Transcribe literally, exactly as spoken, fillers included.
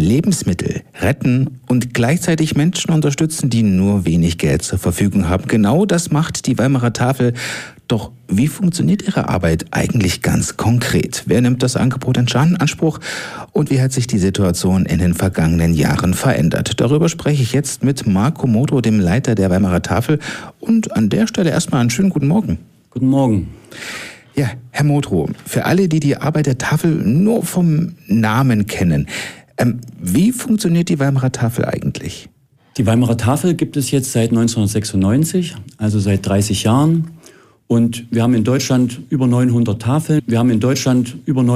Lebensmittel retten und gleichzeitig Menschen unterstützen, die nur wenig Geld zur Verfügung haben. Genau das macht die Weimarer Tafel. Doch wie funktioniert Ihre Arbeit eigentlich ganz konkret? Wer nimmt das Angebot in Anspruch und wie hat sich die Situation in den vergangenen Jahren verändert? Darüber spreche ich jetzt mit Marco Moto, dem Leiter der Weimarer Tafel. Und an der Stelle erstmal einen schönen guten Morgen. Guten Morgen. Ja, Herr Moto, für alle, die die Arbeit der Tafel nur vom Namen kennen, ähm, wie funktioniert die Weimarer Tafel eigentlich? Die Weimarer Tafel gibt es jetzt seit neunzehnhundertsechsundneunzig, also seit dreißig Jahren. Und wir haben in Deutschland über neunhundert Tafeln. Wir haben in Deutschland über